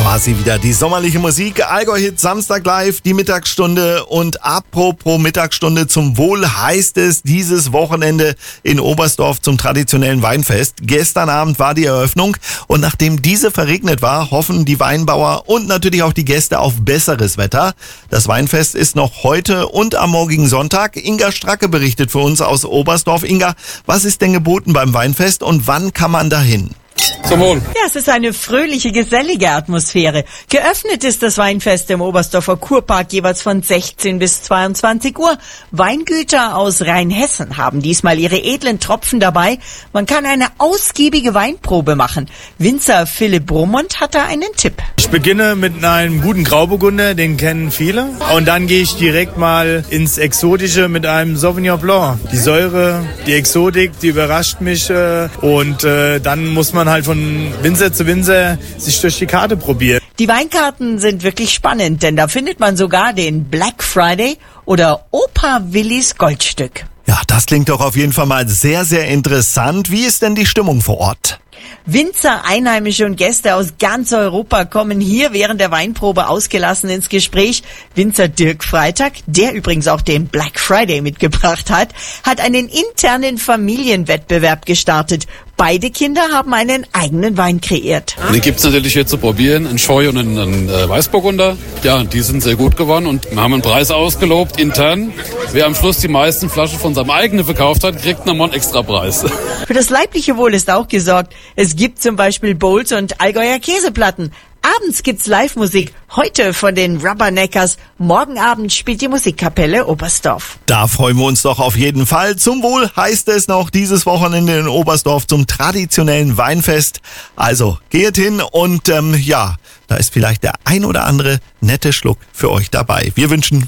war sie wieder, die sommerliche Musik, Allgäu-Hit Samstag live, die Mittagsstunde. Und apropos Mittagsstunde, zum Wohl heißt es dieses Wochenende in Oberstdorf zum traditionellen Weinfest. Gestern Abend war die Eröffnung und nachdem diese verregnet war, hoffen die Weinbauer und natürlich auch die Gäste auf besseres Wetter. Das Weinfest ist noch heute und am morgigen Sonntag. Inga Stracke berichtet für uns aus Oberstdorf. Inga, was ist denn geboten beim Weinfest und wann kann man dahin? Zum Wohl. Ja, es ist eine fröhliche, gesellige Atmosphäre. Geöffnet ist das Weinfest im Oberstdorfer Kurpark jeweils von 16 bis 22 Uhr. Weingüter aus Rheinhessen haben diesmal ihre edlen Tropfen dabei. Man kann eine ausgiebige Weinprobe machen. Winzer Philipp Brummond hat da einen Tipp. Ich beginne mit einem guten Grauburgunder, den kennen viele. Und dann gehe ich direkt mal ins Exotische mit einem Sauvignon Blanc. Die Säure, die Exotik, die überrascht mich. Und dann muss man halt von Winzer zu Winzer sich durch die Karte probieren. Die Weinkarten sind wirklich spannend, denn da findet man sogar den Black Friday oder Opa Willis Goldstück. Ja, das klingt doch auf jeden Fall mal sehr, sehr interessant. Wie ist denn die Stimmung vor Ort? Winzer, Einheimische und Gäste aus ganz Europa kommen hier während der Weinprobe ausgelassen ins Gespräch. Winzer Dirk Freitag, der übrigens auch den Black Friday mitgebracht hat einen internen Familienwettbewerb gestartet. Beide Kinder haben einen eigenen Wein kreiert. Den gibt's natürlich hier zu probieren, einen Scheu und einen Weißburgunder. Ja, die sind sehr gut geworden und wir haben einen Preis ausgelobt intern. Wer am Schluss die meisten Flaschen von seinem eigenen verkauft hat, kriegt nochmal einen extra Preis. Für das leibliche Wohl ist auch gesorgt. Es gibt zum Beispiel Bowls und Allgäuer Käseplatten. Abends gibt's Live-Musik. Heute von den Rubberneckers. Morgen Abend spielt die Musikkapelle Oberstdorf. Da freuen wir uns doch auf jeden Fall. Zum Wohl heißt es noch dieses Wochenende in Oberstdorf zum traditionellen Weinfest. Also geht hin und da ist vielleicht der ein oder andere nette Schluck für euch dabei. Wir wünschen